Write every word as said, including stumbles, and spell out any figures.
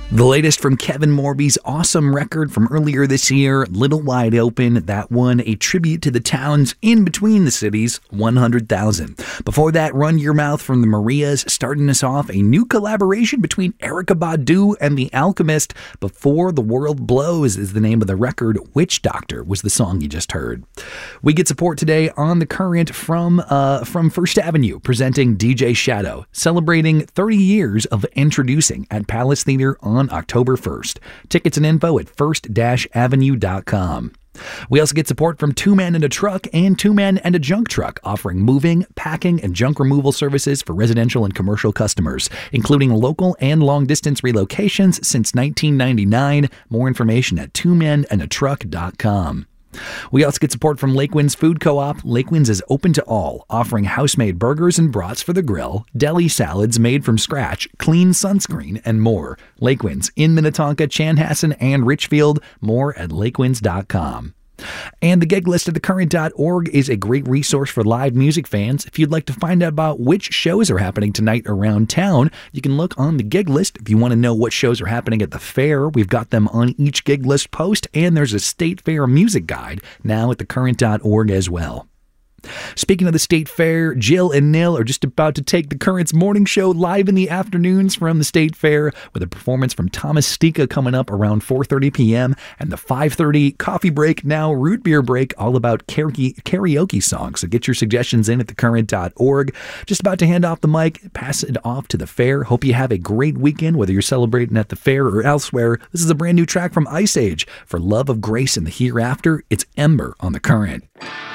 The latest from Kevin Morby's awesome record from earlier this year, Little Wide Open. That one, a tribute to the towns in between the cities, one hundred thousand. Before that, Run Your Mouth from the Marias, starting us off, a new collaboration between Erykah Badu and The Alchemist. Before the World Blows is the name of the record. Witch Doctor was the song you just heard. We get support today on The Current from, uh, from First Avenue, presenting D J Shadow, celebrating thirty years of introducing at Palace Theater on October first. Tickets and info at first avenue dot com. We also get support from Two Men and a Truck and Two Men and a Junk Truck, offering moving, packing, and junk removal services for residential and commercial customers, including local and long-distance relocations since nineteen ninety-nine. More information at two men and a truck dot com. We also get support from Lakewinds Food Co-op. Lakewinds is open to all, offering house-made burgers and brats for the grill, deli salads made from scratch, clean sunscreen, and more. Lakewinds in Minnetonka, Chanhassen, and Richfield. More at lakewinds dot com. And the gig list at the current dot org is a great resource for live music fans. If you'd like to find out about which shows are happening tonight around town, you can look on the gig list. If you want to know what shows are happening at the fair, we've got them on each gig list post, and there's a state fair music guide now at the current dot org as well. Speaking of the State Fair, Jill and Nil are just about to take the Current's morning show live in the afternoons from the State Fair, with a performance from Thomas Stika coming up around four thirty p.m. and the five thirty coffee break, now root beer break, all about karaoke, karaoke songs. So get your suggestions in at the current dot org. Just about to hand off the mic, pass it off to the fair. Hope you have a great weekend, whether you're celebrating at the fair or elsewhere. This is a brand new track from Ice Age for Love of Grace and the Hereafter. It's Ember on the Current.